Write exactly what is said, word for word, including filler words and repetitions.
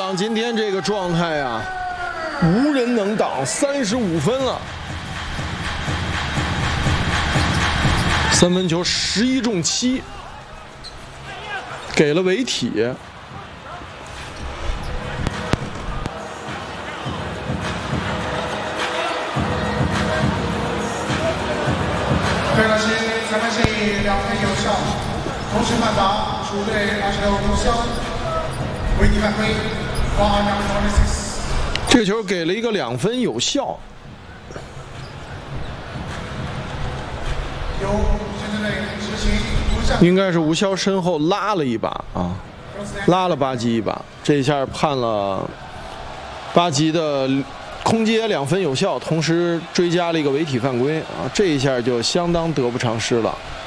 场今天这个状态啊，无人能挡，三十五分了。三分球十一中七，给了违体。 对了，是裁判示意两分有效，同时判罚主队二十六无效，违体犯规。 这个球给了一个两分有效。应该是吴骁身后拉了一把啊，拉了巴基一把，这一下判了巴基的空接两分有效，同时追加了一个违体犯规啊，这一下就相当得不偿失了。